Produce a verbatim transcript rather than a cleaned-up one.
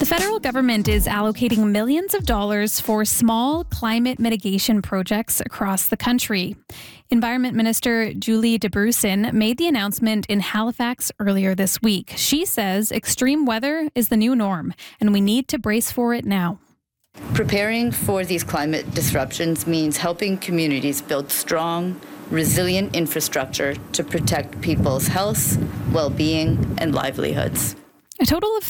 federal government is allocating millions of dollars for small climate mitigation projects across the country. Environment Minister Julie DeBrusin made the announcement in Halifax earlier this week. She says extreme weather is the new norm, and we need to brace for it now. Preparing for these climate disruptions means helping communities build strong, resilient infrastructure to protect people's health, well-being, and livelihoods. A total of